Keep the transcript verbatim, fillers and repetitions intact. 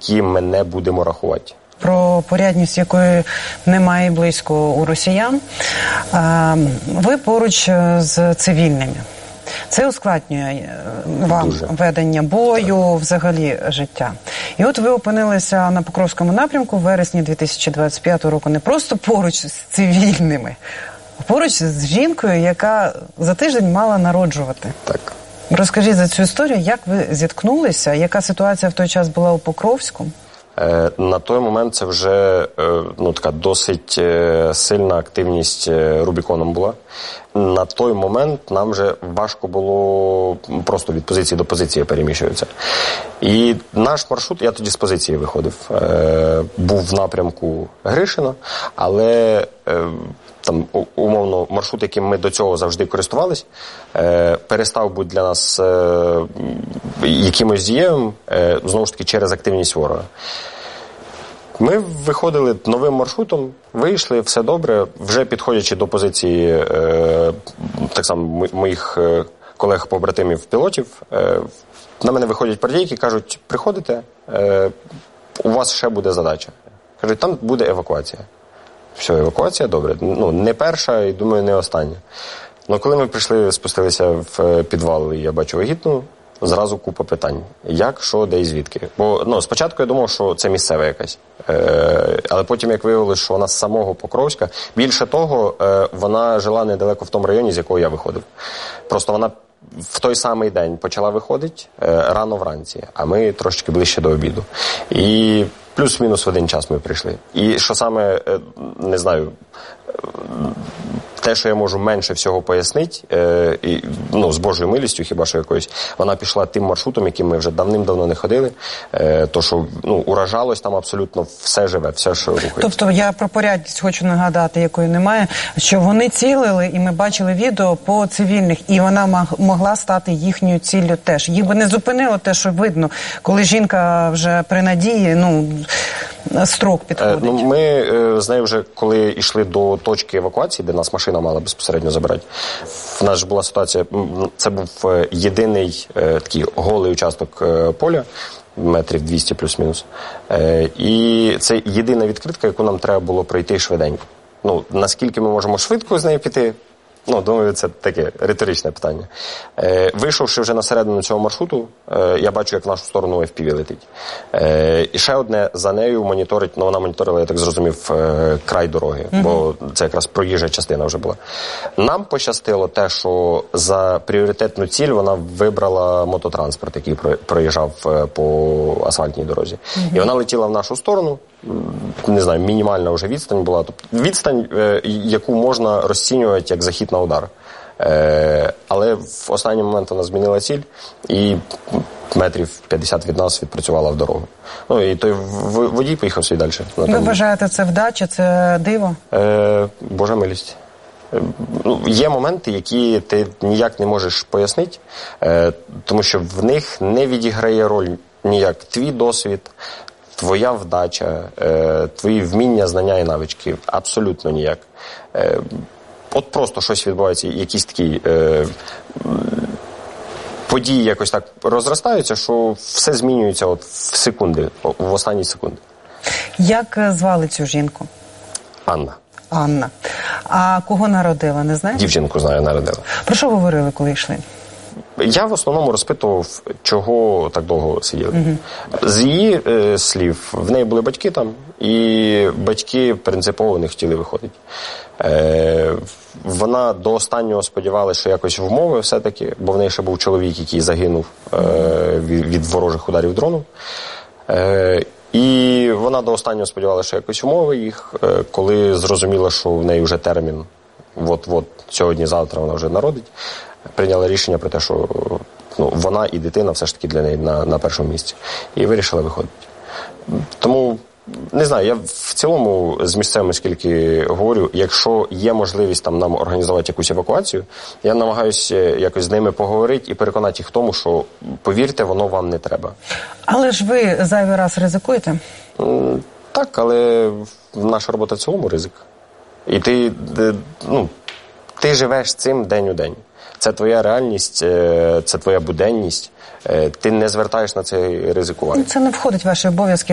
які ми не будемо рахувати. Про порядність, якої немає близько у росіян. Ви поруч з цивільними. Це ускладнює вам Дуже. ведення бою, так. взагалі життя. І от ви опинилися на Покровському напрямку в вересні дві тисячі двадцять п'ятого року не просто поруч з цивільними, а поруч з жінкою, яка за тиждень мала народжувати. Так. Розкажіть за цю історію, як ви зіткнулися, яка ситуація в той час була у Покровську? Е, на той момент це вже е, ну, така досить е, сильна активність е, Рубіконом була. На той момент нам вже важко було просто від позиції до позиції переміщуватися. І наш маршрут, я тоді з позиції виходив, е, був в напрямку Гришина, але е, там, умовно, маршрут, яким ми до цього завжди користувались, е, перестав бути для нас е, якимось дієвим, е, знову ж таки, через активність ворога. Ми виходили новим маршрутом, вийшли, все добре, вже підходячи до позиції е, так само моїх е, колег-побратимів-пілотів, е, на мене виходять партійки, кажуть, приходите, е, у вас ще буде задача. Кажуть, там буде евакуація. Все, евакуація, добре. Ну, не перша і, думаю, не остання. Але коли ми прийшли, спустилися в підвал, і я бачу вагітну, зразу купа питань. Як, що, де і звідки. Бо ну, спочатку я думав, що це місцева якась. Е, але потім, як виявилося, що вона з самого Покровська. Більше того, е, вона жила недалеко в тому районі, з якого я виходив. Просто вона в той самий день почала виходити е, рано вранці, а ми трошечки ближче до обіду. І плюс-мінус в один час ми прийшли. І що саме, е, не знаю, те, що я можу менше всього пояснити, е, і, ну, з Божою милістю, хіба що якоюсь, вона пішла тим маршрутом, яким ми вже давним-давно не ходили, е, то, що ну, уражалось там абсолютно все живе, все, що рухається. Тобто я про порядність хочу нагадати, якої немає, що вони цілили, і ми бачили відео по цивільних, і вона могла стати їхньою ціллю теж. Їх би не зупинило те, що видно, коли жінка вже при надії, ну, строк підходить. Е, ну, ми е, з нею вже, коли йшли до точки евакуації, де нас машина мала безпосередньо забирати. В нас ж була ситуація, це був єдиний е, такий голий участок е, поля, метрів двісті плюс-мінус. Е, і це єдина відкритка, яку нам треба було пройти швиденько. Ну, наскільки ми можемо швидко з нею піти? Ну, думаю, це таке риторичне питання. Е, вийшовши вже на середину цього маршруту, е, я бачу, як в нашу сторону еф пі ві летить. Е, і ще одне, за нею моніторить, ну вона моніторила, я так зрозумів, е, край дороги, mm-hmm. бо це якраз проїжджа частина вже була. Нам пощастило те, що за пріоритетну ціль вона вибрала мототранспорт, який проїжджав по асфальтній дорозі. Mm-hmm. І вона летіла в нашу сторону, не знаю, мінімальна вже відстань була. Тобто відстань, е, яку можна розцінювати як захід на удар. Е, але в останній момент вона змінила ціль і метрів п'ятдесят від нас відпрацювала в дорогу. Ну і той водій поїхав собі далі. Ви вважаєте, це вдача, це диво? Е, Божа милість. Е, ну, є моменти, які ти ніяк не можеш пояснити, е, тому що в них не відіграє роль ніяк твій досвід, твоя вдача, е, твої вміння, знання і навички. Абсолютно ніяк. Е, От просто щось відбувається, якісь такі е, події якось так розростаються, що все змінюється от в секунди, в останні секунди. Як звали цю жінку? Анна. Анна. А кого народила, не знаєш? Дівчинку знаю, народила. Про що говорили, коли йшли? Я в основному розпитував, чого так довго сиділи. Угу. З її е, слів, в неї були батьки там, і батьки принципово не хотіли виходити. Е, вона до останнього сподівалася, що якось вмови все-таки, бо в неї ще був чоловік, який загинув е, від, від ворожих ударів дрону. Е, і вона до останнього сподівалася, що якось вмови їх, е, коли зрозуміла, що в неї вже термін, от-от, сьогодні-завтра вона вже народить, прийняла рішення про те, що ну, вона і дитина все ж таки для неї на, на першому місці. І вирішила виходити. Тому, не знаю, я в цілому з місцевими скільки говорю, якщо є можливість там нам організувати якусь евакуацію, я намагаюся якось з ними поговорити і переконати їх в тому, що, повірте, воно вам не треба. Але ж ви зайвий раз ризикуєте? Так, але наша робота в цілому ризик. І ти, ну, ти живеш цим день у день. Це твоя реальність, це твоя буденність. Ти не звертаєш на це ризикування. Це не входить в ваші обов'язки.